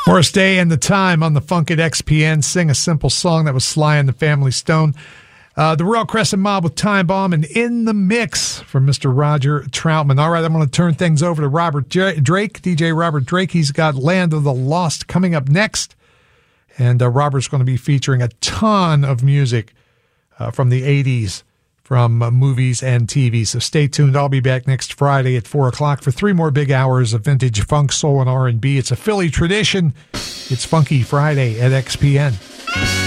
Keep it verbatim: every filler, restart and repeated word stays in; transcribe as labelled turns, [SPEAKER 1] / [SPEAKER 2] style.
[SPEAKER 1] Morris Day and the Time on the Funk at X P N. Sing a Simple Song. That was Sly and the Family Stone. Uh, the Royal Crescent Mob with Time Bomb, and In the Mix from Mister Roger Troutman. All right, I'm going to turn things over to Robert J- Drake, D J Robert Drake. He's got Land of the Lost coming up next. And uh, Robert's going to be featuring a ton of music uh, from the eighties, from uh, movies and T V. So stay tuned. I'll be back next Friday at four o'clock for three more big hours of vintage funk, soul, and R and B. It's a Philly tradition. It's Funky Friday at X P N.